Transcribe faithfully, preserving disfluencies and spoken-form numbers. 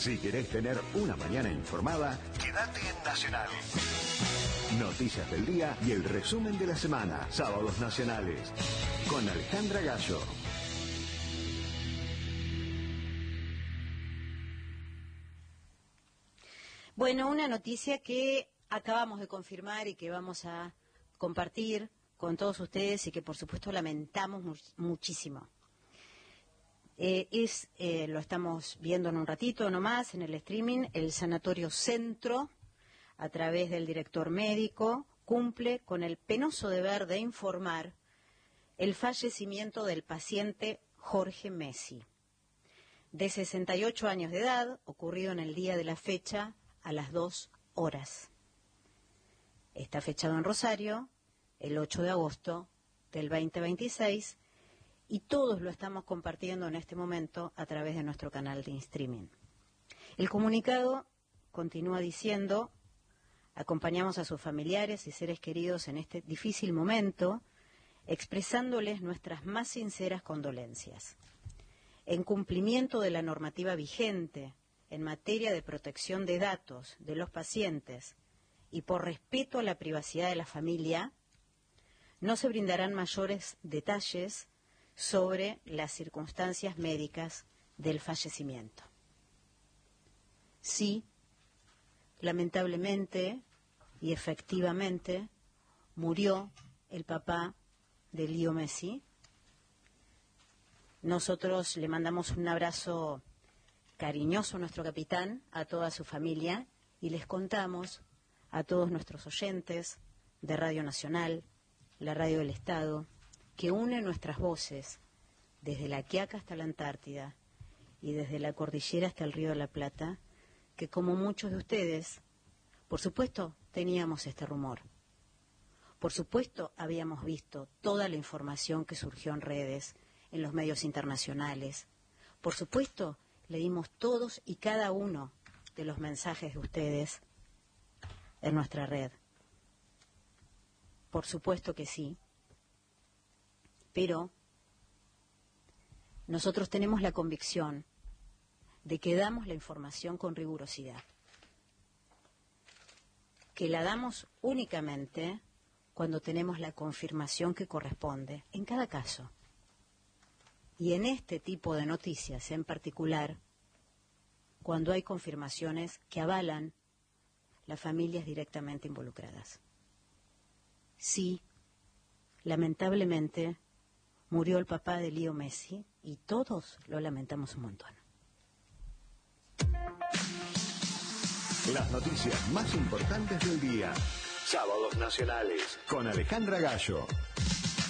Si querés tener una mañana informada, quédate en Nacional. Noticias del día y el resumen de la semana. Sábados Nacionales. Con Alejandra Gallo. Bueno, una noticia que acabamos de confirmar y que vamos a compartir con todos ustedes y que por supuesto lamentamos mu muchísimo. Eh, es, eh, lo estamos viendo en un ratito nomás en el streaming, el Sanatorio Centro, a través del director médico, cumple con el penoso deber de informar el fallecimiento del paciente Jorge Messi, de sesenta y ocho años de edad, ocurrido en el día de la fecha a las dos horas. Está fechado en Rosario, el ocho de agosto del veinte veintiséis, y todos lo estamos compartiendo en este momento a través de nuestro canal de streaming. El comunicado continúa diciendo: acompañamos a sus familiares y seres queridos en este difícil momento, expresándoles nuestras más sinceras condolencias. En cumplimiento de la normativa vigente en materia de protección de datos de los pacientes y por respeto a la privacidad de la familia, no se brindarán mayores detalles sobre las circunstancias médicas del fallecimiento. Sí, lamentablemente y efectivamente murió el papá de Leo Messi. Nosotros le mandamos un abrazo cariñoso a nuestro capitán, a toda su familia, y les contamos a todos nuestros oyentes de Radio Nacional, la Radio del Estado, que une nuestras voces desde la Quiaca hasta la Antártida y desde la cordillera hasta el Río de la Plata, que como muchos de ustedes, por supuesto, teníamos este rumor. Por supuesto, habíamos visto toda la información que surgió en redes, en los medios internacionales. Por supuesto, leímos todos y cada uno de los mensajes de ustedes en nuestra red. Por supuesto que sí. Pero nosotros tenemos la convicción de que damos la información con rigurosidad, que la damos únicamente cuando tenemos la confirmación que corresponde en cada caso. Y en este tipo de noticias en particular, cuando hay confirmaciones que avalan las familias directamente involucradas. Sí, lamentablemente, murió el papá de Leo Messi y todos lo lamentamos un montón. Las noticias más importantes del día. Sábados Nacionales con Alejandra Gallo.